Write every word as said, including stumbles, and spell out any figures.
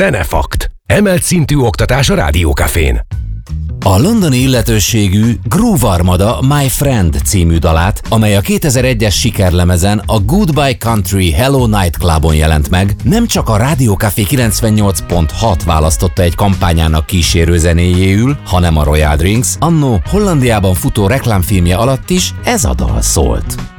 Zenefakt. Emelt szintű oktatás a Rádió Cafén. A londoni illetőségű Groove Armada My Friend című dalát, amely a kétezer-egyes sikerlemezen a Goodbye Country Hello Night Clubon jelent meg, nem csak a Rádió Café kilencvennyolc pont hat választotta egy kampányának kísérő zenéjéül, hanem a Royal Drinks annó Hollandiában futó reklámfilmje alatt is ez a dal szólt.